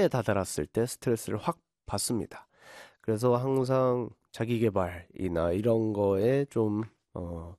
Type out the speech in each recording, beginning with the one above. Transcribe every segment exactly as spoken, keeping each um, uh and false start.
밤에 다다랐을 때 스트레스를 확 받습니다. 그래서 항상 자기계발이나 이런 거에 좀 어,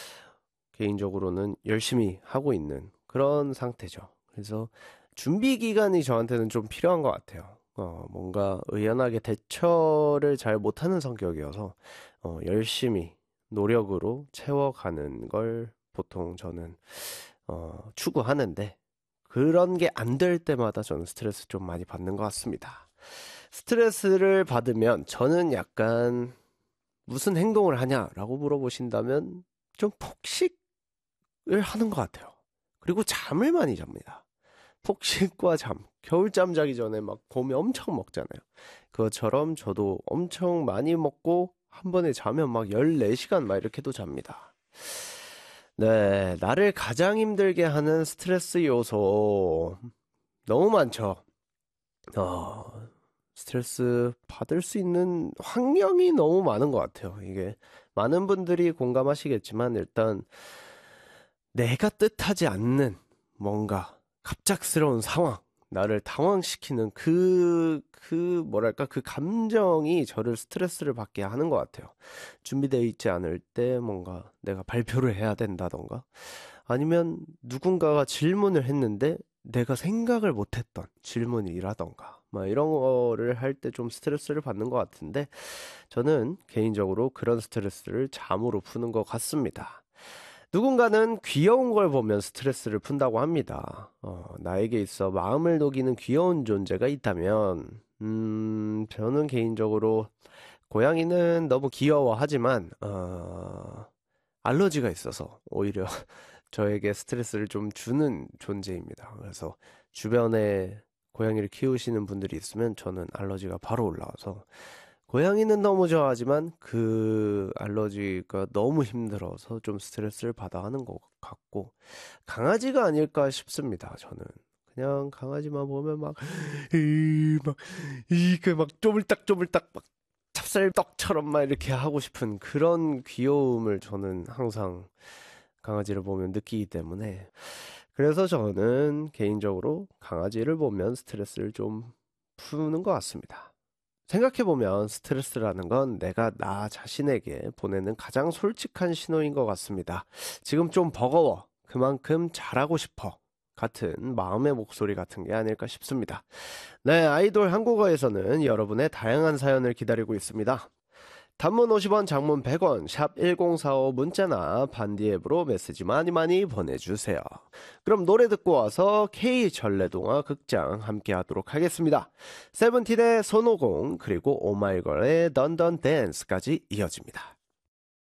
개인적으로는 열심히 하고 있는 그런 상태죠. 그래서 준비 기간이 저한테는 좀 필요한 것 같아요. 어, 뭔가 의연하게 대처를 잘 못하는 성격이어서 어, 열심히 노력으로 채워가는 걸 보통 저는 어, 추구하는데, 그런 게 안 될 때마다 저는 스트레스 좀 많이 받는 것 같습니다. 스트레스를 받으면 저는 약간 무슨 행동을 하냐라고 물어보신다면 좀 폭식을 하는 것 같아요. 그리고 잠을 많이 잡니다. 폭식과 잠. 겨울잠 자기 전에 막 봄에 엄청 먹잖아요. 그것처럼 저도 엄청 많이 먹고 한 번에 자면 막 열네 시간 막 이렇게도 잡니다. 네, 나를 가장 힘들게 하는 스트레스 요소 너무 많죠. 어, 스트레스 받을 수 있는 환경이 너무 많은 것 같아요. 이게 많은 분들이 공감하시겠지만 일단 내가 뜻하지 않는 뭔가 갑작스러운 상황, 나를 당황시키는 그, 그, 뭐랄까, 그 감정이 저를 스트레스를 받게 하는 것 같아요. 준비되어 있지 않을 때 뭔가 내가 발표를 해야 된다던가, 아니면 누군가가 질문을 했는데 내가 생각을 못했던 질문이라던가, 막 이런 거를 할 때 좀 스트레스를 받는 것 같은데, 저는 개인적으로 그런 스트레스를 잠으로 푸는 것 같습니다. 누군가는 귀여운 걸 보면 스트레스를 푼다고 합니다. 어, 나에게 있어 마음을 녹이는 귀여운 존재가 있다면, 음, 저는 개인적으로 고양이는 너무 귀여워하지만, 어, 알러지가 있어서 오히려 저에게 스트레스를 좀 주는 존재입니다. 그래서 주변에 고양이를 키우시는 분들이 있으면 저는 알러지가 바로 올라와서, 고양이는 너무 좋아하지만 그 알러지가 너무 힘들어서 좀 스트레스를 받아 하는 것 같고, 강아지가 아닐까 싶습니다. 저는 그냥 강아지만 보면 막 이 막 이 그 막 쪼물딱쪼물딱 막 찹쌀떡처럼 막 이렇게 하고 싶은 그런 귀여움을 저는 항상 강아지를 보면 느끼기 때문에, 그래서 저는 개인적으로 강아지를 보면 스트레스를 좀 푸는 것 같습니다. 생각해보면 스트레스라는 건 내가 나 자신에게 보내는 가장 솔직한 신호인 것 같습니다. 지금 좀 버거워. 그만큼 잘하고 싶어. 같은 마음의 목소리 같은 게 아닐까 싶습니다. 네, 아이돌 한국어에서는 여러분의 다양한 사연을 기다리고 있습니다. 단문 오십 원, 장문 백 원, 샵 일공사오 문자나 반디 앱으로 메시지 많이 많이 보내주세요. 그럼 노래 듣고 와서 K 전래동화 극장 함께 하도록 하겠습니다. 세븐틴의 손오공, 그리고 오마이걸의 던던 댄스까지 이어집니다.